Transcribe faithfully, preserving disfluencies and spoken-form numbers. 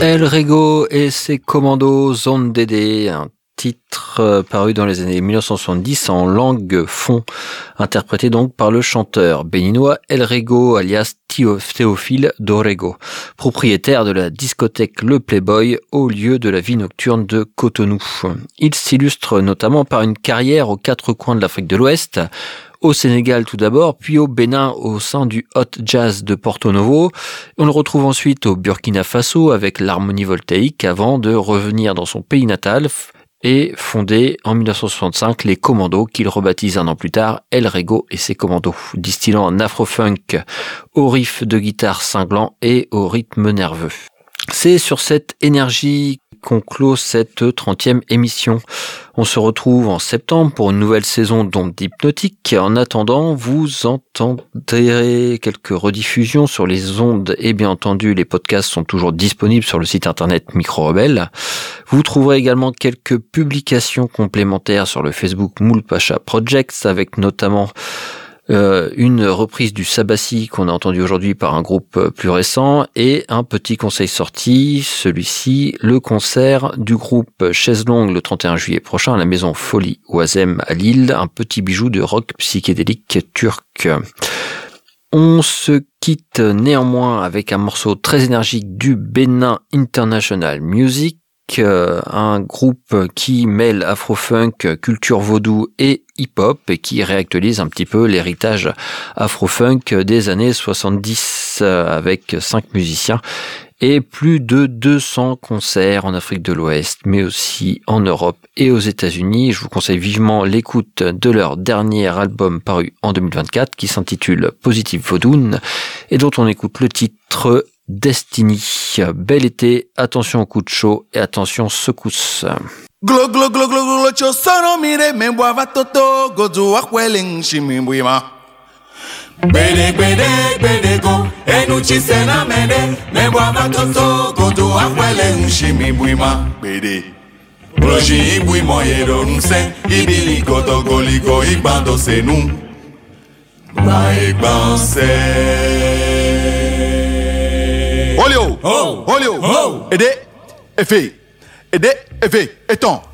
El Rego et ses commandos Zone Dédé, un titre euh, paru dans les années mille neuf cent soixante-dix en langue fon, interprété donc par le chanteur béninois El Rego alias Théophile Dorego, propriétaire de la discothèque Le Playboy au lieu de la vie nocturne de Cotonou. Il s'illustre notamment par une carrière aux quatre coins de l'Afrique de l'Ouest, au Sénégal tout d'abord, puis au Bénin au sein du Hot Jazz de Porto Novo. On le retrouve ensuite au Burkina Faso avec l'harmonie voltaïque avant de revenir dans son pays natal et fonder en mille neuf cent soixante-cinq les Commandos qu'il rebaptise un an plus tard El Rego et ses Commandos, distillant un afro-funk au riff de guitare cinglant et au rythme nerveux. C'est sur cette énergie qu'on clôt cette trentième émission. On se retrouve en septembre pour une nouvelle saison d'Ondes Hypnotiques. En attendant, vous entendrez quelques rediffusions sur les ondes et bien entendu, les podcasts sont toujours disponibles sur le site internet Micro Rebelle. Vous trouverez également quelques publications complémentaires sur le Facebook Moulpacha Projects avec notamment Euh, une reprise du Sabassi qu'on a entendu aujourd'hui par un groupe plus récent et un petit conseil sorti, celui-ci, le concert du groupe Chaise Longue le trente et un juillet prochain à la maison Folie Oisem à Lille, un petit bijou de rock psychédélique turc. On se quitte néanmoins avec un morceau très énergique du Bénin International Music, un groupe qui mêle afro-funk, culture vaudou et hip-hop et qui réactualise un petit peu l'héritage afro-funk des années soixante-dix avec cinq musiciens et plus de deux cents concerts en Afrique de l'Ouest, mais aussi en Europe et aux États-Unis. Je vous conseille vivement l'écoute de leur dernier album paru en deux mille vingt-quatre qui s'intitule Positive Vodun et dont on écoute le titre Destiny. Bel été, attention au coup de chaud et attention secousse. Glo glo glo glo glo cho sono mire me boava toto gozo akweleng shimimbuima. Bede bede bede go enuchi sena mede me boava toto gozo akweleng shimimbuima. Bede Roji ibui moyero nse ibili goto goligo igbando senu. Ma igbanse. Olio, oh, olio, oh, aidez, effet, aidez, effet, étant.